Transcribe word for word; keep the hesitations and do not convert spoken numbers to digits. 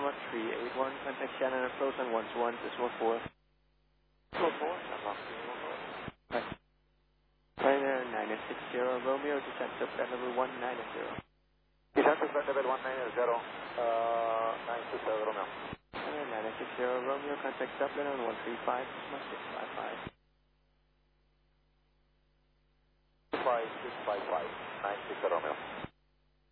Lima three eight one, contact Shannon approach on one two one, decimal four. Decimal four, I'm lost in Illinois. Right. Pioneer nine six zero, Romeo, descent to flight level one nine zero. Descent to flight level one nine zero, uh, nine six zero, Romeo. Pioneer nine six zero, Romeo, contact Dublin on one three five, decimal six five five. five six five five, nine six zero, Romeo.